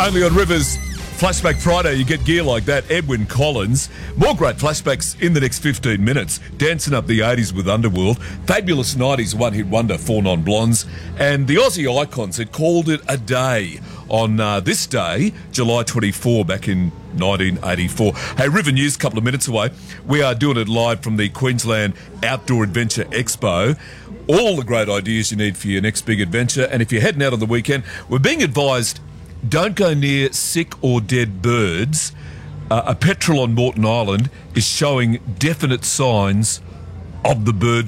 Only on Rivers Flashback Friday, you get gear like that. Edwyn Collins. More great flashbacks in the next 15 minutes. Dancing up the 80s with Underworld. Fabulous 90s one-hit wonder, Four Non-Blondes. And the Aussie Icons had called it a day on this day, July 24, back in 1984. Hey, River News, a couple of minutes away. We are doing it live from the Queensland Outdoor Adventure Expo. All the great ideas you need for your next big adventure. And if you're heading out on the weekend, we're being advised, don't go near sick or dead birds. A petrol on Moreton Island is showing definite signs of the bird